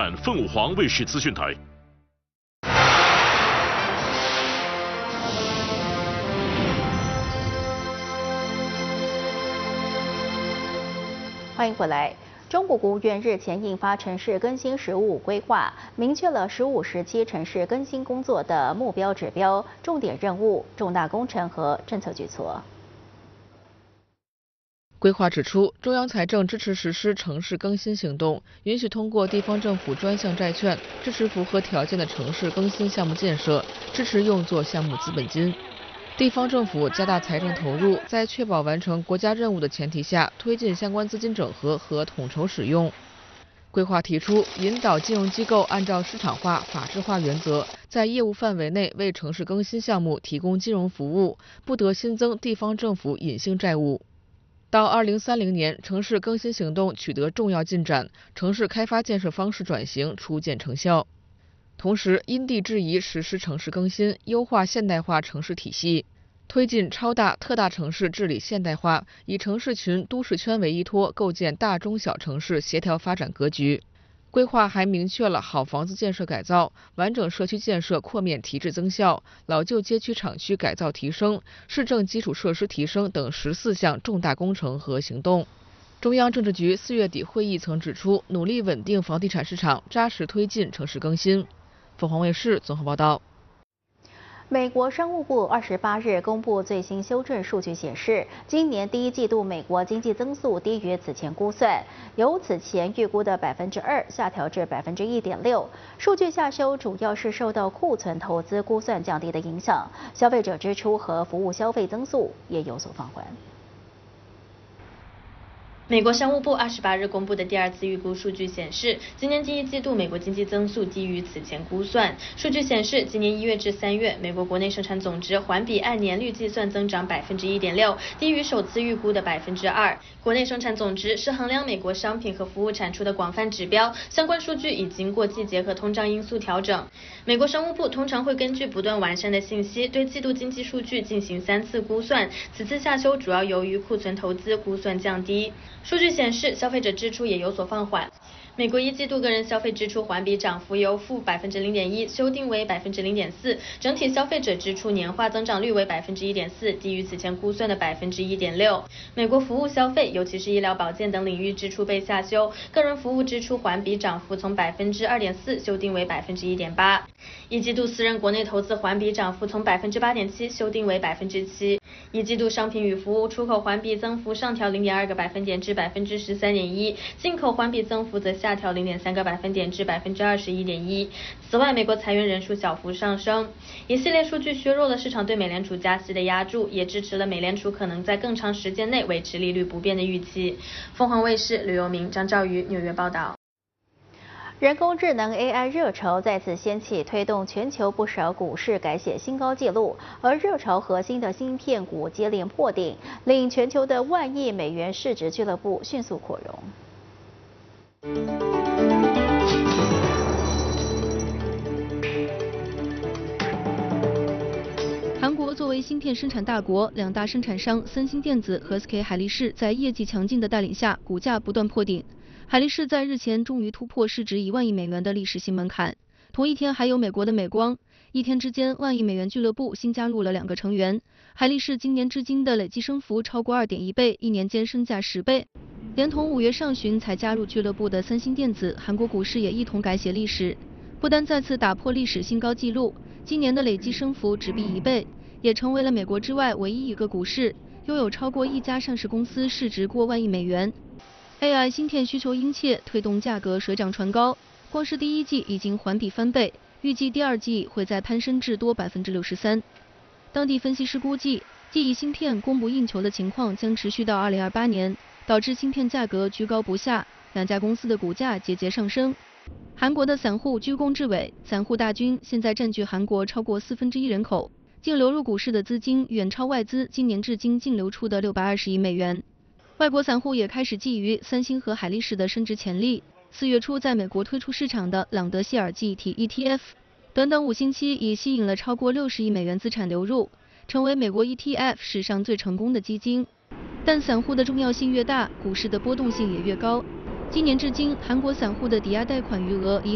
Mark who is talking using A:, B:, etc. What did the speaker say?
A: 看凤凰卫视资讯台。
B: 欢迎回来。中国国务院日前印发城市更新15规划，明确了15时期城市更新工作的目标指标、重点任务、重大工程和政策举措。
C: 规划指出，中央财政支持实施城市更新行动，允许通过地方政府专项债券支持符合条件的城市更新项目建设，支持用作项目资本金。地方政府加大财政投入，在确保完成国家任务的前提下，推进相关资金整合和统筹使用。规划提出，引导金融机构按照市场化、法治化原则，在业务范围内为城市更新项目提供金融服务，不得新增地方政府隐性债务。到2030年，城市更新行动取得重要进展，城市开发建设方式转型初见成效。同时，因地制宜实施城市更新，优化现代化城市体系，推进超大、特大城市治理现代化，以城市群、都市圈为依托，构建大中小城市协调发展格局。规划还明确了好房子建设改造、完整社区建设扩面提质增效、老旧街区厂区改造提升、市政基础设施提升等14项重大工程和行动。中央政治局4月底会议曾指出，努力稳定房地产市场，扎实推进城市更新。凤凰卫视综合报道。
B: 美国商务部28日公布最新修正数据显示，今年第一季度美国经济增速低于此前估算，由此前预估的2%下调至1.6%。数据下修主要是受到库存投资估算降低的影响，消费者支出和服务消费增速也有所放缓。
D: 美国商务部28日公布的第二次预估数据显示，今年第一季度美国经济增速低于此前估算。数据显示，今年1月至3月，美国国内生产总值环比按年率计算增长1.6%，低于首次预估的2%。国内生产总值是衡量美国商品和服务产出的广泛指标，相关数据已经过季节和通胀因素调整。美国商务部通常会根据不断完善的信息，对季度经济数据进行3次估算，此次下修主要由于库存投资估算降低。数据显示，消费者支出也有所放缓。美国一季度个人消费支出环比涨幅由负0.1%修订为0.4%，整体消费者支出年化增长率为1.4%，低于此前估算的1.6%。美国服务消费，尤其是医疗保健等领域支出被下修，个人服务支出环比涨幅从2.4%修订为1.8%。一季度私人国内投资环比涨幅从8.7%修订为7%。一季度商品与服务出口环比增幅上调0.2个百分点至13.1%，进口环比增幅则下调0.3个百分点至21.1%。此外，美国裁员人数小幅上升。一系列数据削弱了市场对美联储加息的押注，也支持了美联储可能在更长时间内维持利率不变的预期。凤凰卫视吕由明、张兆宇纽约报道。
B: 人工智能 AI 热潮再次掀起，推动全球不少股市改写新高纪录，而热潮核心的芯片股接连破顶，令全球的1万亿美元市值俱乐部迅速扩容。
E: 韩国作为芯片生产大国，两大生产商三星电子和 SK 海力士在业绩强劲的带领下，股价不断破顶。海力士在日前终于突破市值1万亿美元的历史新门槛。同一天，还有美国的美光，一天之间，1万亿美元俱乐部新加入了2个成员。海力士今年至今的累计升幅超过2.1倍，一年间身价10倍。连同5月上旬才加入俱乐部的三星电子，韩国股市也一同改写历史，不但再次打破历史新高纪录，今年的累计升幅直逼1倍，也成为了美国之外唯一一个股市拥有超过1家上市公司市值过1万亿美元。AI 芯片需求殷切，推动价格水涨船高。光是第一季已经环比翻倍，预计第二季会再攀升至多63%。当地分析师估计，记忆芯片供不应求的情况将持续到2028年，导致芯片价格居高不下，两家公司的股价节节上升。韩国的散户居功至伟，散户大军现在占据韩国超过1/4人口，净流入股市的资金远超外资今年至今净流出的620亿美元。外国散户也开始觊觎三星和海力士的升值潜力。4月初在美国推出市场的朗德希尔记忆体 ETF， 短短5星期已吸引了超过60亿美元资产流入，成为美国 ETF 史上最成功的基金。但散户的重要性越大，股市的波动性也越高。今年至今，韩国散户的抵押贷款余额已